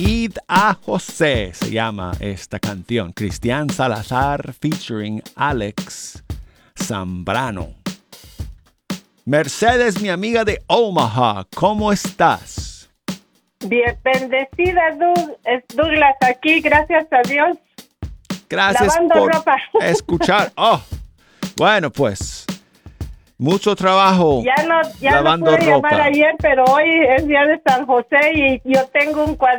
Id a José se llama esta canción. Cristian Salazar featuring Alex Zambrano. Mercedes, mi amiga de Omaha, ¿cómo estás? Bien, bendecida Douglas aquí, gracias a Dios. Gracias lavando por ropa. escuchar. Bueno, pues mucho trabajo Ya no lavando pude ropa. llamar ayer, pero hoy es día de San José y yo tengo un